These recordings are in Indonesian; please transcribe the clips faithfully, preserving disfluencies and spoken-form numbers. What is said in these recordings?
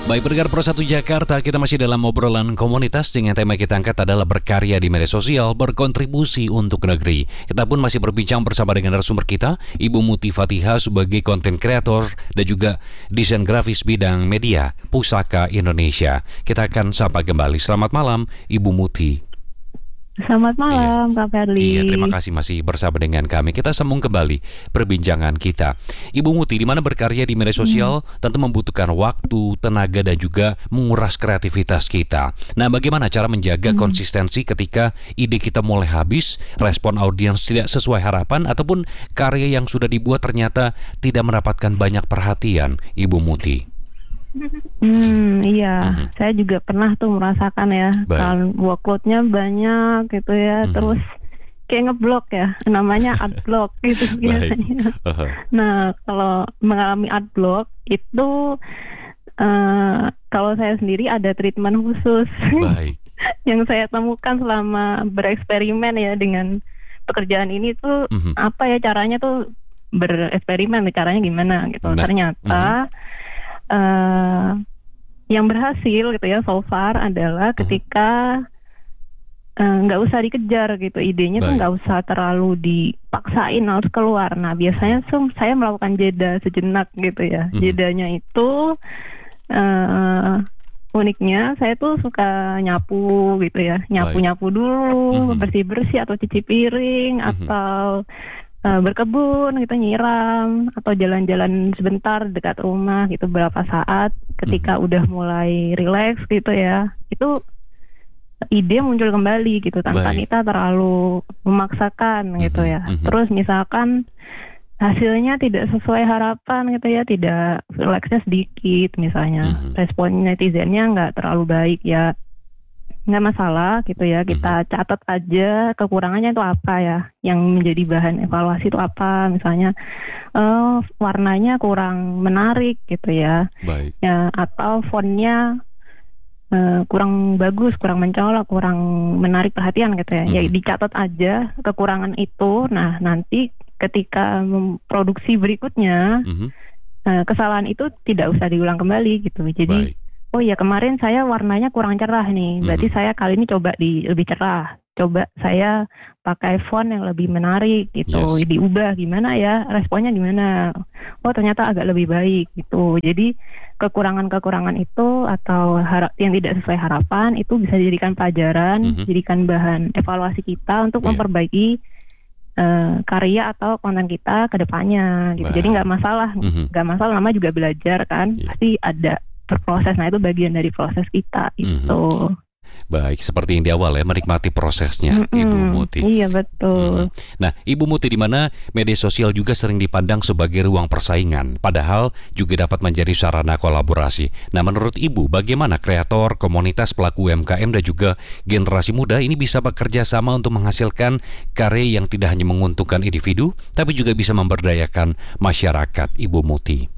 Baik, pendengar Pro satu Jakarta, kita masih dalam obrolan komunitas dengan tema kita angkat adalah berkarya di media sosial, berkontribusi untuk negeri. Kita pun masih berbincang bersama dengan narasumber kita, Ibu Muti Fathiha sebagai konten kreator dan juga desain grafis bidang media Pusaka Indonesia. Kita akan sapa kembali. Selamat malam, Ibu Muti. Selamat malam, iya. Kak Ferli. Iya, terima kasih masih bersama dengan kami. Kita sambung kembali perbincangan kita. Ibu Muti, di mana berkarya di media sosial hmm. tentu membutuhkan waktu, tenaga, dan juga menguras kreativitas kita. Nah, bagaimana cara menjaga hmm. konsistensi ketika ide kita mulai habis, respon audiens tidak sesuai harapan, ataupun karya yang sudah dibuat ternyata tidak mendapatkan banyak perhatian, Ibu Muti? Hmm, iya, uh-huh. saya juga pernah tuh merasakan ya, kalau workload-nya banyak gitu ya, uh-huh. terus kayak ngeblok ya, namanya adblock gitu biasanya. Uh-huh. Nah, kalau mengalami adblock itu, uh, kalau saya sendiri ada treatment khusus yang saya temukan selama bereksperimen ya dengan pekerjaan ini tuh, uh-huh. apa ya caranya tuh bereksperimen, caranya gimana gitu. Nah. Ternyata. Uh-huh. Uh, yang berhasil gitu ya so far adalah ketika nggak uh, usah dikejar gitu, idenya Baik. tuh nggak usah terlalu dipaksain harus keluar. Nah biasanya tuh saya melakukan jeda sejenak gitu ya. Hmm. Jedanya itu uh, uniknya saya tuh suka nyapu gitu ya, nyapu-nyapu dulu, hmm. bersih-bersih atau cuci piring, hmm. atau berkebun gitu, nyiram, atau jalan-jalan sebentar dekat rumah gitu berapa saat. Ketika mm-hmm. udah mulai rileks gitu ya, itu ide muncul kembali gitu tanpa Baik. kita terlalu memaksakan mm-hmm. gitu ya. Mm-hmm. Terus misalkan hasilnya tidak sesuai harapan gitu ya, tidak rileksnya sedikit misalnya, mm-hmm. respon netizennya nggak terlalu baik ya, nggak masalah gitu ya, kita catat aja kekurangannya itu apa ya, yang menjadi bahan evaluasi itu apa, misalnya uh, warnanya kurang menarik gitu ya, Baik. ya atau fontnya uh, kurang bagus, kurang mencolok, kurang menarik perhatian gitu ya, mm-hmm. ya dicatat aja kekurangan itu. Nah nanti ketika memproduksi berikutnya, mm-hmm. uh, kesalahan itu tidak usah diulang kembali gitu, jadi Baik. Oh ya kemarin saya warnanya kurang cerah nih, berarti hmm. saya kali ini coba di lebih cerah, coba saya pakai font yang lebih menarik gitu, yes. diubah gimana ya, responnya gimana, oh ternyata agak lebih baik gitu. Jadi kekurangan-kekurangan itu atau harap yang tidak sesuai harapan itu bisa dijadikan pelajaran, hmm. jadikan bahan evaluasi kita untuk yeah. memperbaiki uh, karya atau konten kita ke depannya gitu. Wow. Jadi nggak masalah, nggak hmm. masalah, namanya juga belajar kan, yeah. pasti ada berproses. Nah itu bagian dari proses kita itu. Mm-hmm. Baik, seperti yang di awal ya, menikmati prosesnya, mm-hmm. Ibu Muti. Iya betul. Mm-hmm. Nah, Ibu Muti, di mana media sosial juga sering dipandang sebagai ruang persaingan, padahal juga dapat menjadi sarana kolaborasi. Nah, menurut Ibu, bagaimana kreator, komunitas pelaku U M K M dan juga generasi muda ini bisa bekerja sama untuk menghasilkan karya yang tidak hanya menguntungkan individu, tapi juga bisa memberdayakan masyarakat, Ibu Muti?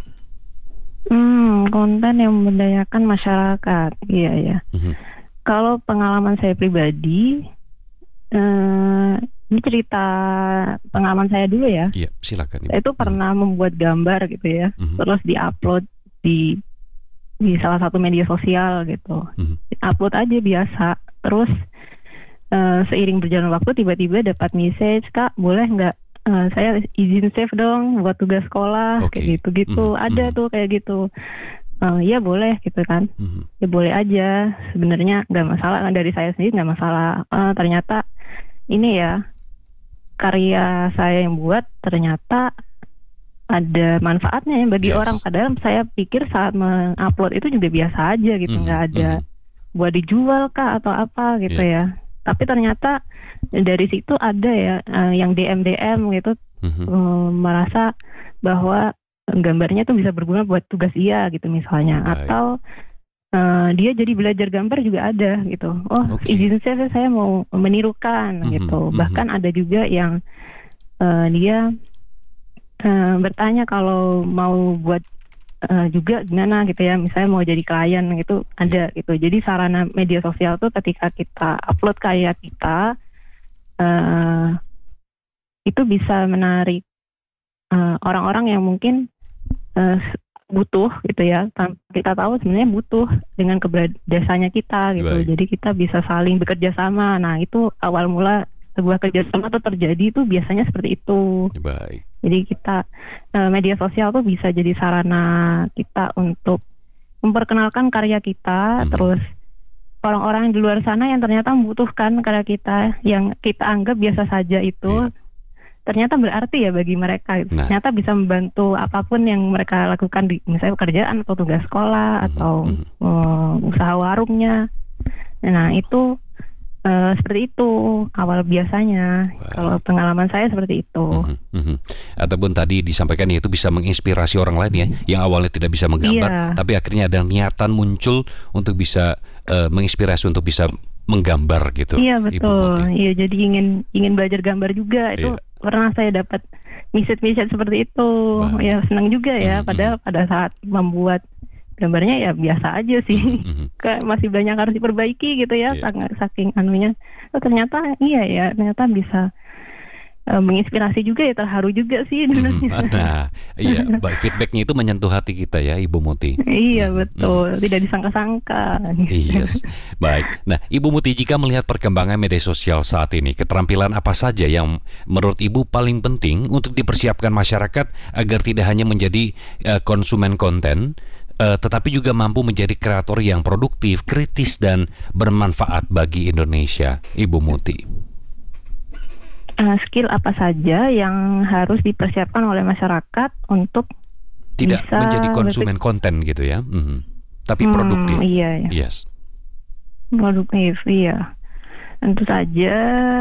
Hmm, konten yang memberdayakan masyarakat, iya ya. Mm-hmm. Kalau pengalaman saya pribadi, eh, ini cerita pengalaman saya dulu ya. Iya, silakan. Saya itu pernah mm-hmm. membuat gambar gitu ya, mm-hmm. terus diupload di di salah satu media sosial gitu. Mm-hmm. Upload aja biasa, terus eh, seiring berjalan waktu tiba-tiba dapat message, Kak boleh nggak? Uh, saya izin save dong buat tugas sekolah, okay. kayak gitu-gitu. Mm-hmm. Ada tuh kayak gitu. Uh, ya boleh gitu kan. Mm-hmm. Ya boleh aja. Sebenarnya nggak masalah. Dari saya sendiri nggak masalah. Uh, ternyata ini ya karya saya yang buat ternyata ada manfaatnya ya bagi yes. orang. Padahal saya pikir saat mengupload itu juga biasa aja gitu, nggak mm-hmm. ada mm-hmm. buat dijual kah atau apa gitu yeah. ya. Tapi ternyata dari situ ada ya uh, yang D M D M gitu, mm-hmm. uh, merasa bahwa gambarnya tuh bisa berguna buat tugas dia gitu misalnya. Baik. Atau uh, dia jadi belajar gambar juga ada gitu. Oh okay. izin saya saya mau menirukan mm-hmm. gitu. Bahkan mm-hmm. ada juga yang uh, dia uh, bertanya kalau mau buat Uh, juga gimana gitu ya, misalnya mau jadi klien gitu, ada gitu. Jadi sarana media sosial tuh ketika kita upload karya kita uh, itu bisa menarik uh, orang-orang yang mungkin uh, butuh gitu ya, kita tahu sebenarnya butuh dengan keberadaannya kita gitu. Baik. Jadi kita bisa saling bekerja sama. Nah itu awal mula sebuah kerjasama itu terjadi itu biasanya seperti itu. Baik. Jadi kita media sosial tuh bisa jadi sarana kita untuk memperkenalkan karya kita, mm-hmm. terus orang-orang di luar sana yang ternyata membutuhkan karya kita yang kita anggap biasa saja itu. Yeah. Ternyata berarti ya bagi mereka. Nah. Ternyata bisa membantu apapun yang mereka lakukan di misalnya pekerjaan atau tugas sekolah mm-hmm. atau uh, usaha warungnya. Nah itu uh, seperti itu awal biasanya. Wow. Kalau pengalaman saya seperti itu. Mm-hmm. Ataupun tadi disampaikan yaitu bisa menginspirasi orang lain ya, yang awalnya tidak bisa menggambar, yeah. tapi akhirnya ada niatan muncul untuk bisa uh, menginspirasi untuk bisa menggambar gitu. Iya betul. Iya jadi ingin ingin belajar gambar juga itu. Iya. Pernah saya dapat miset-miset seperti itu. Bah. Ya senang juga ya. Mm-hmm. Padahal pada saat membuat gambarnya ya biasa aja sih. Mm-hmm. Kayak masih banyak harus diperbaiki gitu ya. Yeah. Saking anunya. Oh, ternyata iya ya. Ternyata bisa uh, menginspirasi juga ya. Terharu juga sih. Mm-hmm. Nah iya. Feedbacknya itu menyentuh hati kita ya Ibu Muti. Iya betul. Mm-hmm. Tidak disangka-sangka. Yes. Baik. Nah Ibu Muti, jika melihat perkembangan media sosial saat ini, keterampilan apa saja yang menurut Ibu paling penting untuk dipersiapkan masyarakat agar tidak hanya menjadi uh, konsumen konten, uh, tetapi juga mampu menjadi kreator yang produktif, kritis, dan bermanfaat bagi Indonesia, Ibu Muti? Uh, skill apa saja yang harus dipersiapkan oleh masyarakat untuk tidak bisa menjadi konsumen lebih... konten gitu ya, mm-hmm. tapi hmm, produktif. Iya, iya. Yes. Produktif, iya. Tentu saja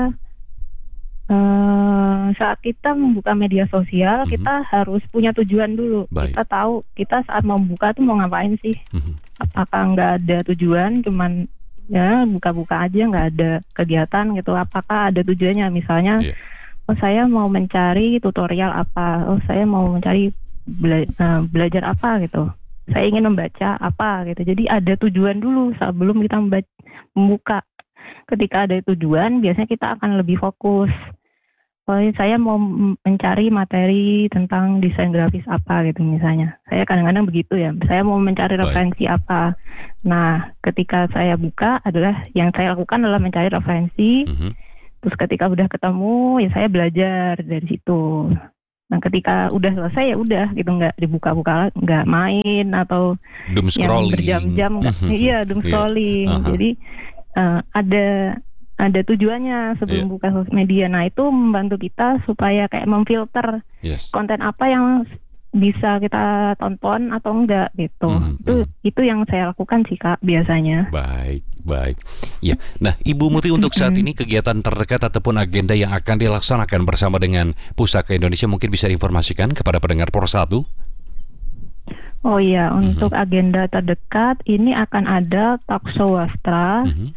uh, saat kita membuka media sosial, mm-hmm. kita harus punya tujuan dulu. Baik. Kita tahu kita saat membuka tuh mau ngapain sih? Mm-hmm. Apakah nggak ada tujuan, cuman ya buka-buka aja, nggak ada kegiatan gitu. Apakah ada tujuannya? Misalnya, yeah. oh saya mau mencari tutorial apa? Oh saya mau mencari bela- uh, belajar apa gitu? Saya ingin membaca apa gitu. Jadi ada tujuan dulu sebelum kita membaca, membuka. Ketika ada tujuan, biasanya kita akan lebih fokus. Oh, saya mau mencari materi tentang desain grafis apa gitu misalnya. Saya kadang-kadang begitu ya. Saya mau mencari referensi Baik. apa. Nah, ketika saya buka adalah yang saya lakukan adalah mencari referensi. Mm-hmm. Terus ketika udah ketemu, ya saya belajar dari situ. Nah ketika udah selesai ya udah gitu, nggak dibuka-buka, nggak main atau doom scrolling berjam-jam, iya doom scrolling. Yeah. Uh-huh. Jadi uh, ada ada tujuannya sebelum yeah. buka sosial media. Nah itu membantu kita supaya kayak memfilter yes. konten apa yang bisa kita tonton atau enggak gitu. Mm-hmm. Itu itu yang saya lakukan sih Kak biasanya. Baik, baik. Ya. Nah, Ibu Muti untuk saat ini kegiatan terdekat ataupun agenda yang akan dilaksanakan bersama dengan Pusaka Indonesia mungkin bisa diinformasikan kepada pendengar Pros satu? Oh iya, mm-hmm. untuk agenda terdekat ini akan ada Talkshow Wastra. Mm-hmm.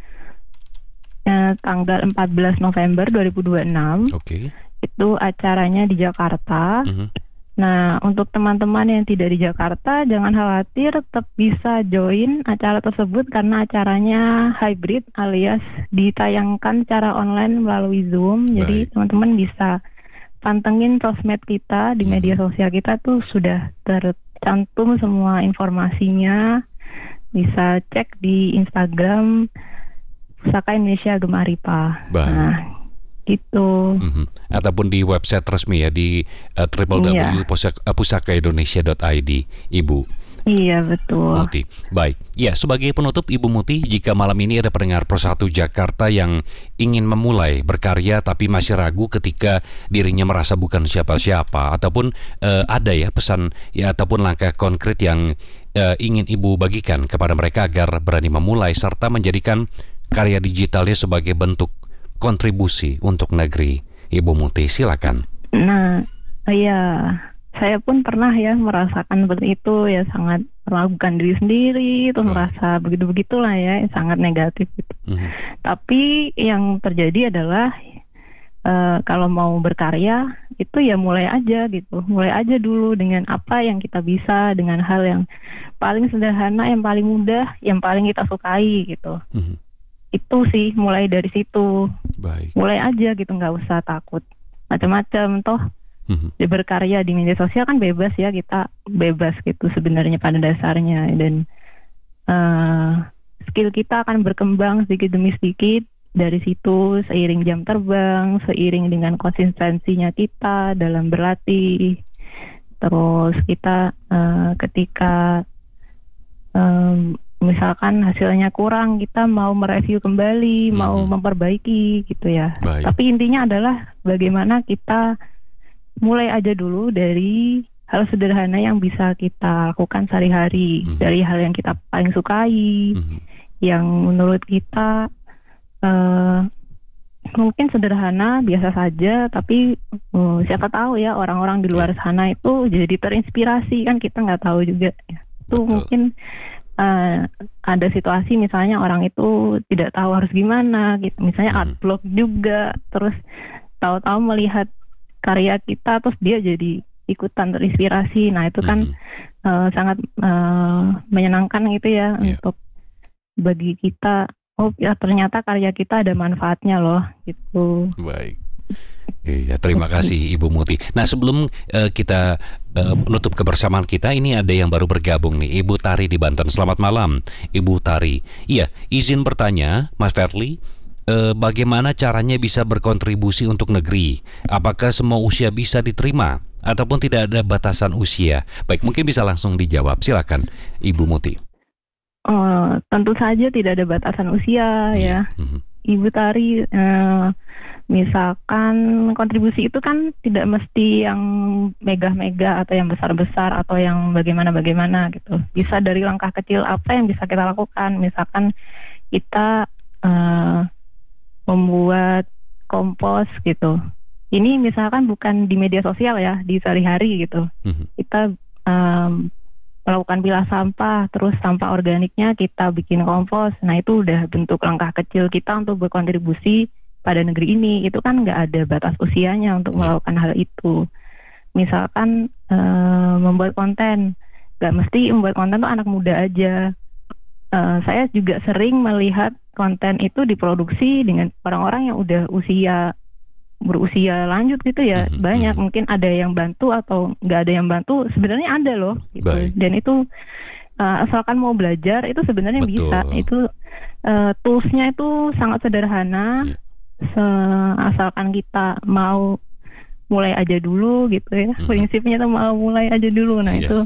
eh, tanggal empat belas November dua ribu dua puluh enam. Oke. Okay. Itu acaranya di Jakarta. Mm-hmm. Nah, untuk teman-teman yang tidak di Jakarta, jangan khawatir, tetap bisa join acara tersebut karena acaranya hybrid alias ditayangkan secara online melalui Zoom. Baik. Jadi teman-teman bisa pantengin sosmed kita di media sosial kita tuh sudah tercantum semua informasinya. Bisa cek di Instagram Pusaka Indonesia Gemaripa. Baik. Nah, gitu. Mm-hmm. Ataupun di website resmi ya di uh, w w w titik pusaka indonesia titik i d, Ibu. Iya betul. Muti. Baik. Ya, sebagai penutup Ibu Muti, jika malam ini ada pendengar Pros satu Jakarta yang ingin memulai berkarya tapi masih ragu ketika dirinya merasa bukan siapa-siapa, ataupun uh, ada ya pesan ya ataupun langkah konkret yang uh, ingin Ibu bagikan kepada mereka agar berani memulai serta menjadikan karya digitalnya sebagai bentuk kontribusi untuk negeri, Ibu Muti, silakan. Nah, iya, saya pun pernah ya merasakan seperti itu ya, sangat meragukan diri sendiri, itu oh. merasa begitu-begitulah ya, sangat negatif gitu. Mm-hmm. Tapi yang terjadi adalah uh, kalau mau berkarya itu ya mulai aja gitu, mulai aja dulu dengan apa yang kita bisa, dengan hal yang paling sederhana, yang paling mudah, yang paling kita sukai gitu. Mm-hmm. Itu sih mulai dari situ. Baik. Mulai aja gitu, nggak usah takut macam-macam, toh mm-hmm. berkarya di media sosial kan bebas ya, kita bebas gitu sebenarnya pada dasarnya, dan uh, skill kita akan berkembang sedikit demi sedikit dari situ seiring jam terbang, seiring dengan konsistensinya kita dalam berlatih. Terus kita uh, ketika um, misalkan hasilnya kurang, kita mau mereview kembali, hmm. mau memperbaiki gitu ya. Baik. Tapi intinya adalah bagaimana kita mulai aja dulu dari hal sederhana yang bisa kita lakukan sehari-hari, hmm. dari hal yang kita paling sukai, hmm. yang menurut kita Uh, mungkin sederhana, biasa saja, tapi uh, siapa tahu ya orang-orang di luar sana itu jadi terinspirasi, kan kita nggak tahu juga ya. Itu mungkin uh, ada situasi misalnya orang itu tidak tahu harus gimana gitu, misalnya hmm. art blog juga, terus tahu-tahu melihat karya kita terus dia jadi ikutan terinspirasi. Nah itu kan hmm. uh, sangat uh, menyenangkan gitu ya, yeah. untuk bagi kita. Oh ya, ternyata karya kita ada manfaatnya loh gitu. Baik. Ya, terima kasih Ibu Muti. Nah sebelum uh, kita uh, menutup kebersamaan kita, ini ada yang baru bergabung nih, Ibu Tari di Banten. Selamat malam Ibu Tari. Iya, izin bertanya Mas Verly, uh, bagaimana caranya bisa berkontribusi untuk negeri? Apakah semua usia bisa diterima ataupun tidak ada batasan usia? Baik, mungkin bisa langsung dijawab. Silakan Ibu Muti. Oh, tentu saja tidak ada batasan usia ya, mm-hmm. Ibu Tari. Uh, misalkan kontribusi itu kan tidak mesti yang mega-mega atau yang besar-besar atau yang bagaimana-bagaimana gitu. Bisa dari langkah kecil apa yang bisa kita lakukan. Misalkan kita uh, membuat kompos gitu. Ini misalkan bukan di media sosial ya, di sehari-hari gitu. Mm-hmm. Kita um, melakukan pilah sampah, terus sampah organiknya kita bikin kompos. Nah itu udah bentuk langkah kecil kita untuk berkontribusi pada negeri ini. Itu kan nggak ada batas usianya untuk melakukan hal itu. Misalkan uh, membuat konten, nggak mesti membuat konten tuh anak muda aja. Uh, saya juga sering melihat konten itu diproduksi dengan orang-orang yang udah usia berusia lanjut gitu ya, mm-hmm. banyak, mungkin ada yang bantu atau nggak ada yang bantu, sebenarnya ada loh gitu. Dan itu uh, asalkan mau belajar itu sebenarnya Betul. bisa. Itu uh, toolsnya itu sangat sederhana, yeah. Se- asalkan kita mau mulai aja dulu gitu ya. Mm-hmm. Prinsipnya tuh mau mulai aja dulu. Nah yes. itu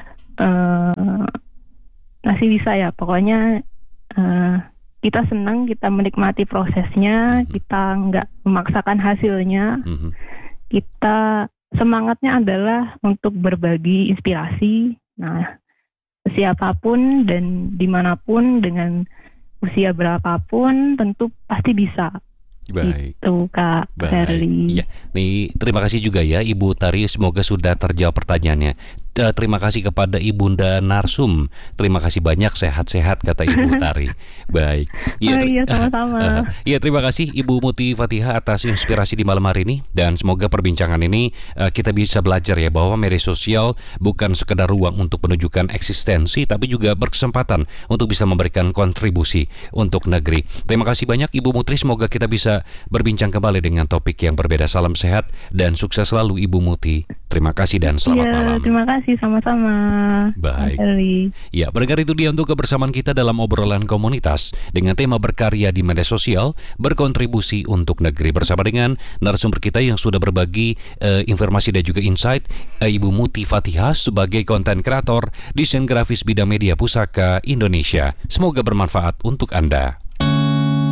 uh, masih bisa ya, pokoknya uh, kita senang, kita menikmati prosesnya, mm-hmm. kita nggak memaksakan hasilnya, mm-hmm. kita semangatnya adalah untuk berbagi inspirasi. Nah, siapapun dan dimanapun dengan usia berapapun tentu pasti bisa. Baik. Itu Kak Verly. Ya, nih terima kasih juga ya Ibu Tari, semoga sudah terjawab pertanyaannya. Uh, terima kasih kepada Ibunda Narsum. Terima kasih banyak, sehat-sehat kata Ibu Tari. Baik. Ya, oh, iya sama-sama. Uh, ya terima kasih Ibu Muti Fatihah atas inspirasi di malam hari ini, dan semoga perbincangan ini uh, kita bisa belajar ya bahwa media sosial bukan sekedar ruang untuk menunjukkan eksistensi, tapi juga berkesempatan untuk bisa memberikan kontribusi untuk negeri. Terima kasih banyak Ibu Muti, semoga kita bisa berbincang kembali dengan topik yang berbeda. Salam sehat dan sukses selalu Ibu Muti. Terima kasih dan selamat ya, malam. Terima kasih, sama-sama. Baik. Ya, pendengar, itu dia untuk kebersamaan kita dalam obrolan komunitas dengan tema berkarya di media sosial, berkontribusi untuk negeri, bersama dengan narasumber kita yang sudah berbagi uh, informasi dan juga insight, uh, Ibu Muti Fatihah sebagai konten kreator desain grafis bidang media pusaka Indonesia. Semoga bermanfaat untuk Anda.